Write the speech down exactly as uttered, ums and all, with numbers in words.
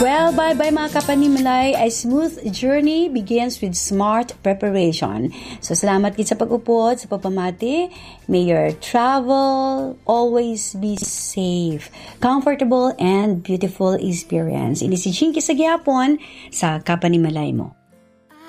Well, bye-bye mga kapanimalay. A smooth journey begins with smart preparation. So, salamat kit sa pag-upod, sa pagpamati. May your travel always be safe, comfortable, and beautiful experience. Ini si Chinky sa Gyapon sa kapanimalay mo.